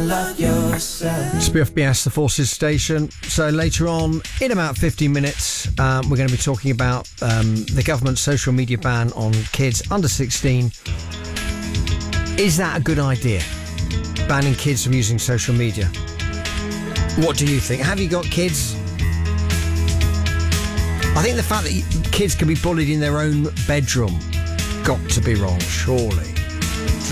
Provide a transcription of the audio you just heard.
love yourself. It's BFBS, the Forces station. So later on, in about 15 minutes, we're going to be talking about the government's social media ban on kids under 16. Is that a good idea? Banning kids from using social media? What do you think? Have you got kids? I think the fact that kids can be bullied in their own bedroom got to be wrong, surely.